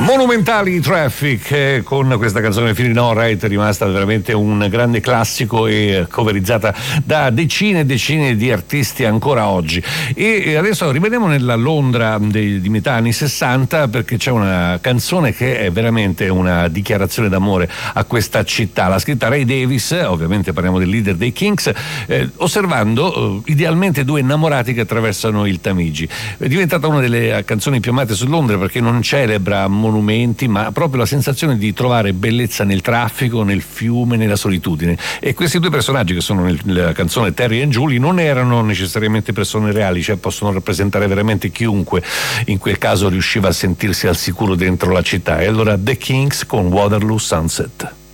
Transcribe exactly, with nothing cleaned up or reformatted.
Monumentali Traffic, eh, con questa canzone Feeling Alright, è rimasta veramente un grande classico e coverizzata da decine e decine di artisti ancora oggi. E adesso rimaniamo nella Londra dei, di metà anni sessanta, perché c'è una canzone che è veramente una dichiarazione d'amore a questa città. L'ha scritta Ray Davies, ovviamente parliamo del leader dei Kinks, eh, osservando eh, idealmente due innamorati che attraversano il Tamigi. È diventata una delle canzoni più amate su Londra perché non celebra monumenti, ma proprio la sensazione di trovare bellezza nel traffico, nel fiume, nella solitudine. E questi due personaggi che sono nella canzone Terry e Julie non erano necessariamente persone reali, cioè possono rappresentare veramente chiunque in quel caso riusciva a sentirsi al sicuro dentro la città. E allora The Kinks con Waterloo Sunset.